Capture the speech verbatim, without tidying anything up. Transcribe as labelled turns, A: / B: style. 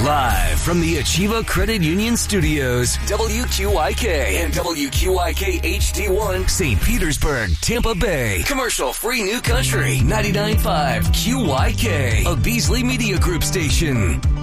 A: Live from the Achieva Credit Union Studios, W Q I K and W Q I K H D one, Saint Petersburg, Tampa Bay. Commercial-free New Country, ninety-nine point five Q Y K, a Beasley Media Group station.